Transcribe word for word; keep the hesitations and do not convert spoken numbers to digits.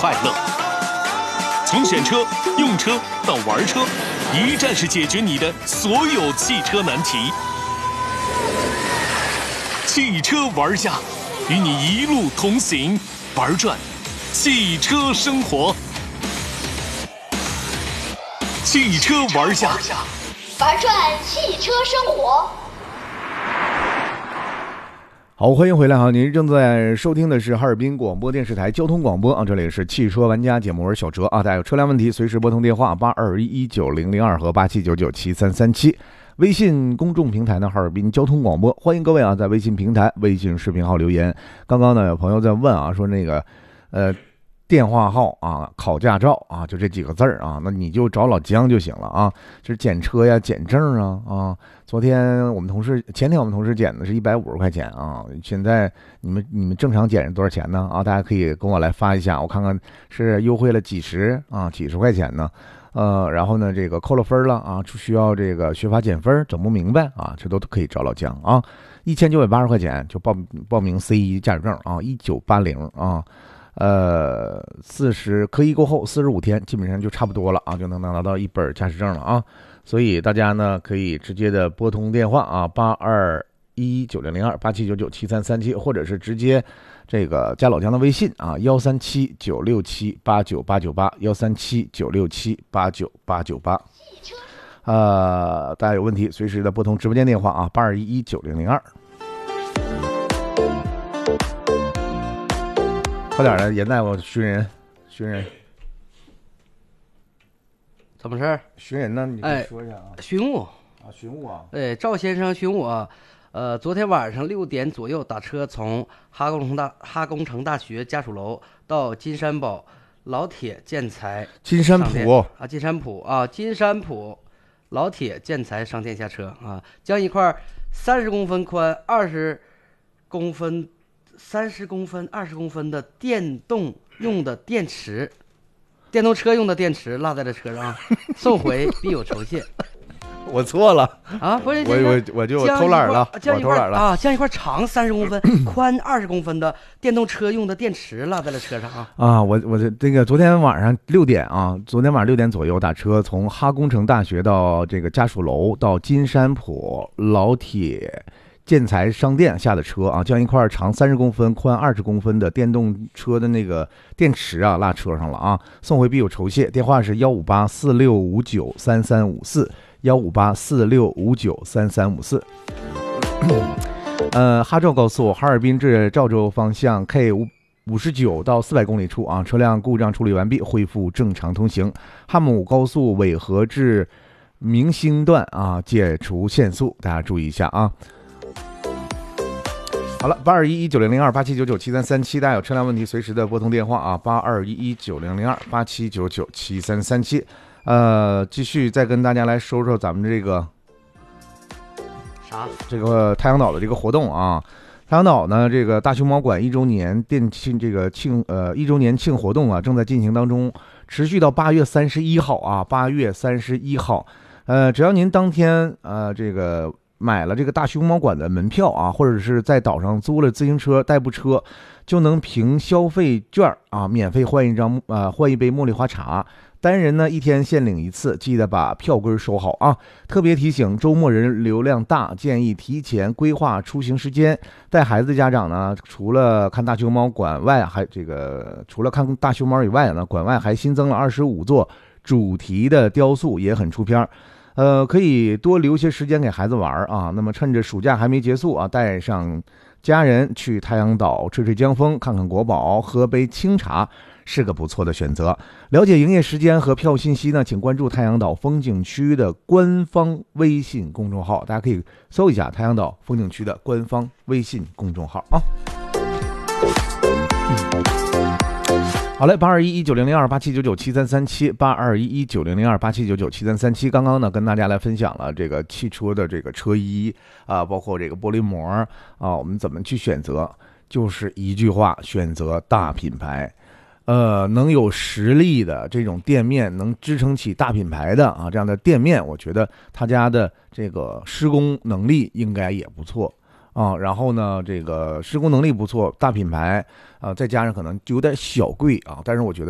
快乐。从选车、用车到玩车，一站式解决你的所有汽车难题。汽车玩家，与你一路同行，玩转汽车生活。汽车玩家， 玩转汽车生活。 好，欢迎回来哈！您正在收听的是哈尔滨广播电视台交通广播啊，这里是汽车玩家节目，我是小哲啊。大家有车辆问题，随时拨通电话八二一一九零零二和八七九九七三三七。微信公众平台呢，哈尔滨交通广播，欢迎各位啊，在微信平台、微信视频号留言。刚刚呢，有朋友在问啊，说那个呃电话号啊，考驾照啊，就这几个字儿啊，那你就找老姜就行了啊，就是检车呀、检证啊啊。昨天我们同事，前天我们同事检的是一百五十块钱啊，现在你们你们正常检是多少钱呢？啊，大家可以跟我来发一下，我看看是优惠了几十啊，几十块钱呢。呃，然后呢，这个扣了分了啊，需要这个学法减分，整不明白啊，这都可以找老姜啊。一千九百八十块钱就报报名 C 一 驾驶证啊，一九八零啊，呃，四十科一过后四十五天，基本上就差不多了啊，就能拿到一本驾驶证了啊。所以大家呢可以直接的拨通电话啊，八二一九零零二八七九九七三三七，或者是直接这个加老姜的微信啊，幺三七九六七八九八九八，幺三七九六七八九八九八。呃，大家有问题随时的拨通直播间电话啊，八二一一九零零二。快点的，严大夫寻人，寻人。 怎么事儿？ 寻人呢？你说一下啊。 哎、寻我啊，寻我啊。 哎，赵先生寻我。呃，昨天晚上六点左右打车从哈工程大哈工程大学家属楼到金山堡老铁建材金山浦啊，金山浦啊，金山浦老铁建材商店下车啊，将一块三十公分宽、二十公分、三十公分、二十公分的电动用的电池，电动车用的电池落在了车上，送回必有酬谢。 我错了啊，不是我我我就偷懒了，我偷懒了啊！将一块长三十公分、宽二十公分的电动车用的电池落在了车上啊！ 啊，我我这个昨天晚上六点啊，昨天晚上六点左右打车从哈工程大学到这个家属楼到金山浦老铁建材商店下的车啊，将一块长三十公分、宽二十公分的电动车的那个电池啊落车上了啊，送回必有酬谢。电话是幺五八四六五九三三五四。幺五八四六五九三三五四。呃，哈赵高速哈尔滨至赵州方向 K 五五十九到四百公里处啊，车辆故障处理完毕，恢复正常通行。汉姆高速尾河至明星段啊，解除限速，大家注意一下啊。好了，八二一一九零零二八七九九七三三七，大家有车辆问题随时的拨通电话啊，八二一一九零零二八七九九七三三七。呃，继续再跟大家来说说咱们这个啥这个太阳岛的这个活动啊。太阳岛呢，这个大熊猫馆一周年店庆这个庆呃一周年庆活动啊，正在进行当中，持续到八月三十一号啊，八月三十一号，呃，只要您当天呃这个买了这个大熊猫馆的门票啊，或者是在岛上租了自行车代步车，就能凭消费券啊，免费换一张呃换一杯茉莉花茶。单人呢一天限领一次，记得把票根收好啊！特别提醒，周末人流量大，建议提前规划出行时间。带孩子的家长呢，除了看大熊猫馆外，还这个除了看大熊猫以外呢，馆外还新增了二十五座主题的雕塑，也很出片。呃，可以多留些时间给孩子玩啊。那么趁着暑假还没结束啊，带上家人去太阳岛吹吹江风，看看国宝，喝杯清茶，是个不错的选择。了解营业时间和票信息呢，请关注太阳岛风景区的官方微信公众号，大家可以搜一下太阳岛风景区的官方微信公众号啊。好嘞，八二一一九零零二八七九九七三三七，八二一一九零零二八七九九七三三七。刚刚呢，跟大家来分享了这个汽车的这个车衣啊，包括这个玻璃膜啊，我们怎么去选择？就是一句话，选择大品牌。呃，能有实力的这种店面，能支撑起大品牌的啊这样的店面，我觉得他家的这个施工能力应该也不错啊。然后呢，这个施工能力不错，大品牌啊，再加上可能就有点小贵啊，但是我觉得